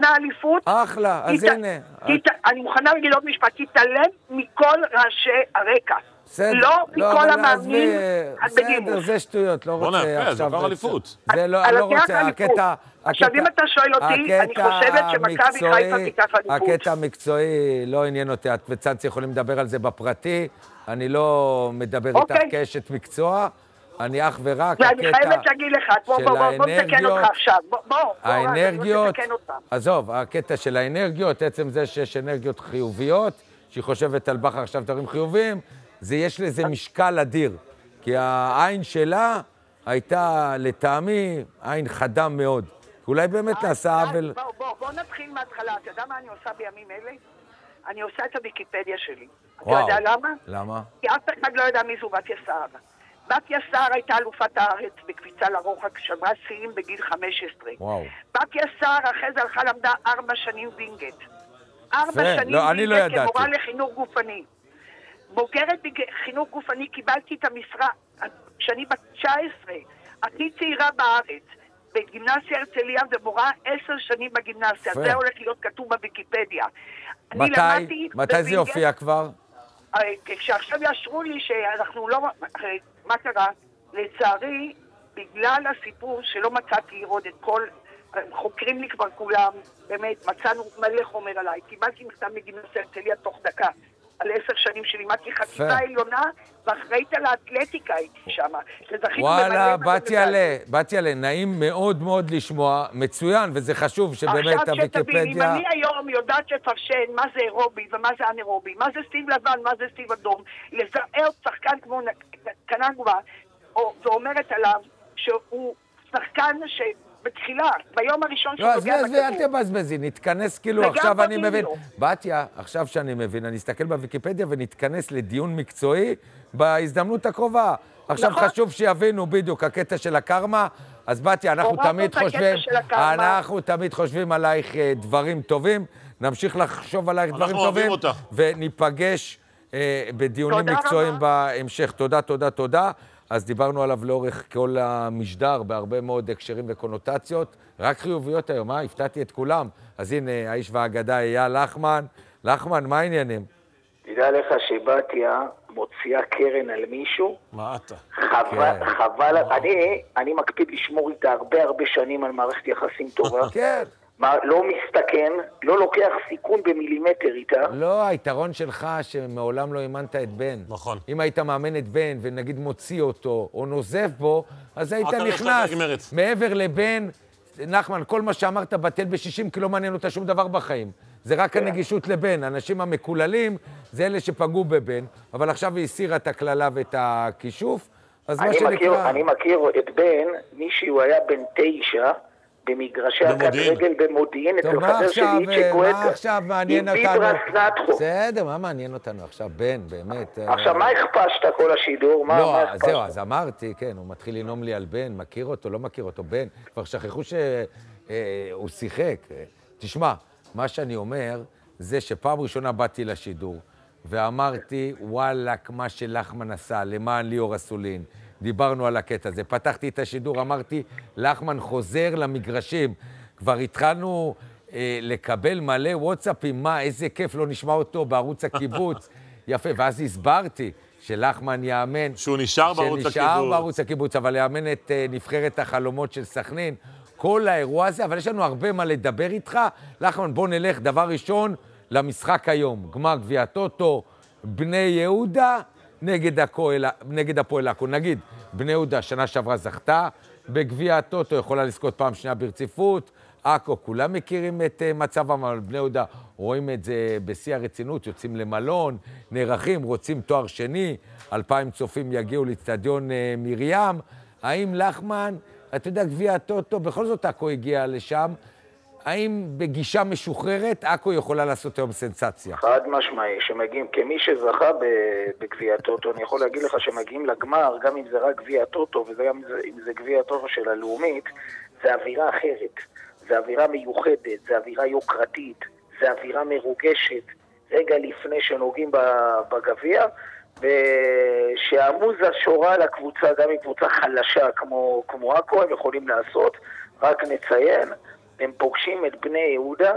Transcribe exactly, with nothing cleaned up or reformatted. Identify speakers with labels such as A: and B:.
A: אליפות.
B: אחלה, אז הנה.
A: אני מוכנה להגיד עוד משפט, תתעלם מכל ראשי הרקע. לא מכל המאמנים בדימוס.
B: בסדר, זה שטויות, לא רוצה עכשיו.
C: בוא נפה, זה כבר אליפות.
B: זה לא רוצה, הקטע...
A: עכשיו, אם אתה שואל אותי, אני חושבת שמכבי חיפה תיקח אליפות.
B: הקטע המקצועי לא עניין אותי, את וצאנצי יכולים לדבר על זה בפרטי, אני לא מדבר איתך כאשת מקצוע, אני אך ורק
A: ואני חייבת להגיד לך, בוא נתקן אותך עכשיו, בוא,
B: האנרגיות,
A: נתקן אותך.
B: עזוב, הקטע של האנרגיות, עצם זה שיש אנרגיות חיוביות, שהיא חושבת על בכר עכשיו דברים חיוביים, זה יש לזה משקל אדיר, כי העין שלה הייתה לטעמי עין חדה מאוד. אולי באמת נעשה עוול...
A: בוא נתחיל מההתחלה, אתה יודע מה אני עושה בימים אלה? אני עושה את הוויקיפדיה שלי. אתה
B: וואו.
A: יודע למה?
B: למה?
A: כי אף אחד לא יודע מי זו בתיה סער. בתיה סער הייתה אלופת הארץ בקפיצה לרוחק, שמרה שיאים בגיל חמש עשרה.
B: וואו.
A: בתיה סער אחרי זה הלכה למדה ארבע שנים וינגייט. ארבע שנים
B: לא, אני לא
A: וינגייט
B: ידעתי.
A: כמורה לחינוך גופני. בוגרת בחינוך גופני, קיבלתי את המשרה כשאני בת תשע עשרה, הכי צעירה בארץ. בגימנסיה הרצליה ומורה עשר שנים בגימנסיה. זה הולך להיות כתוב בוויקיפדיה.
B: מתי? מתי זה יופיע כבר?
A: כשעכשיו יאשרו לי שאנחנו לא... מה קרה? לצערי, בגלל הסיפור שלא מצאתי לראות את כל... חוקרים לי כבר כולם, באמת, מצאנו מלא חומר עליי. קיבלתי מכתב מגימנסיה הרצליה תוך דקה. על עשר שנים שלימדתי חטיבה עליונה, ואחראית על האתלטיקה הייתי שם.
B: וואלה, באתי עלה, באתי עלה, נעים מאוד מאוד לשמוע, מצוין, וזה חשוב שבאמת הוויקיפדיה...
A: אם אני היום יודעת שפרשן מה זה אירובי ומה זה אנאירובי, מה זה סטיב לבן, מה זה סטיב אדום, לזהר שחקן כמו קנגווה, ואומרת עליו שהוא שחקן ש... בתחילה, ביום הראשון שהוא נוגע בכדור.
B: לא, אז אל תבזבזי, נתכנס כאילו, עכשיו אני מבין. בתיה, עכשיו שאני מבין, אני אסתכל בוויקיפדיה ונתכנס לדיון מקצועי בהזדמנות הקרובה. עכשיו חשוב שיבינו בדיוק הקטע של הקרמה, אז בתיה, אנחנו תמיד חושבים, אנחנו תמיד חושבים עלייך דברים טובים, נמשיך לחשוב עלייך דברים טובים, וניפגש בדיונים מקצועיים בהמשך. תודה, תודה, תודה. אז דיברנו עליו לאורך כל המשדר, בהרבה מאוד הקשרים וקונוטציות, רק חיוביות היום, אה? הפתעתי את כולם. אז הנה, האיש והאגדה אייל לחמן. לחמן, מה העניינים?
D: תדע לך שבתיה מוציאה קרן על מישהו.
C: מה אתה?
D: חבל, חבל, אני, אני מקפיד לשמור איתה הרבה הרבה שנים על מערכת יחסים טובה.
B: כן.
D: מה, לא מסתכן, לא לוקח סיכון במילימטר איתה.
B: לא, היתרון שלך שמעולם לא אימנת את בן.
C: נכון.
B: אם היית מאמן את בן ונגיד מוציא אותו או נוזף בו, אז היית נכנס. מעבר לבן, נחמן, כל מה שאמרת בטל בשישים, כי לא מעניין אותה שום דבר בחיים. זה רק הנגישות לבן. האנשים המקוללים זה אלה שפגעו בבן, אבל עכשיו היא הסירה את הכללה ואת הכישוף, אז מה שנקרא...
D: אני מכיר את בן, מישהו היה בן תשע, במגרשי הכדורגל במודיעין, אצל חבר שלי איצ'ה גואטה.
B: מה עכשיו מעניין אותנו? בסדר, מה מעניין אותנו עכשיו? בן, באמת.
D: עכשיו, מה הכפשת כל השידור?
B: לא, זהו, אז אמרתי, כן, הוא מתחיל לנום לי על בן, מכיר אותו, לא מכיר אותו, בן. כבר שכחו שהוא שיחק. תשמע, מה שאני אומר, זה שפעם ראשונה באתי לשידור, ואמרתי, וואלק, מה שלחמן עשה, למען ליאור אסולין. דיברנו על הקטע הזה. פתחתי את השידור, אמרתי, לחמן חוזר למגרשים. כבר התחלנו אה, לקבל מלא וואטסאפים, מה, איזה כיף לא נשמע אותו בערוץ הקיבוץ. יפה, ואז הסברתי שלחמן יאמן...
C: שהוא נשאר בערוץ הקיבוץ.
B: שנשאר בערוץ הקיבוץ, אבל יאמן את אה, נבחרת החלומות של סכנין. כל האירוע הזה, אבל יש לנו הרבה מה לדבר איתך. לחמן, בוא נלך דבר ראשון למשחק היום. גמר גביע הטוטו, בני יהודה... נגד הפועל, נגד הפועל עכו. נגיד, בני יהודה שנה שעברה זכתה, בגביע הטוטו יכולה לזכות פעם שנייה ברציפות, עכו, כולם מכירים את uh, מצבם, אבל בני יהודה רואים את זה בשיא הרצינות, יוצאים למלון, נערכים, רוצים תואר שני, אלפיים צופים יגיעו לאצטדיון uh, מרים. האם לחמן, אתה יודע, גביע הטוטו, בכל זאת עכו הגיע לשם, האם בגישה משוחררת, עכו יכולה לעשות היום סנסציה?
D: חד משמעי, שמגיעים, כמי שזכה בגביע הטוטו, אני יכול להגיד לך שמגיעים לגמר, גם אם זה רק גביע הטוטו, וגם אם זה גביע הטוטו של הלאומית, זה אווירה אחרת, זה אווירה מיוחדת, זה אווירה יוקרתית, זה אווירה מרוגשת, רגע לפני שנוגעים בגביע, ושהמוזה שורה לקבוצה, גם אם קבוצה חלשה כמו, כמו עכו, הם יכולים לעשות, רק נציין, הם פוגשים את בני יהודה,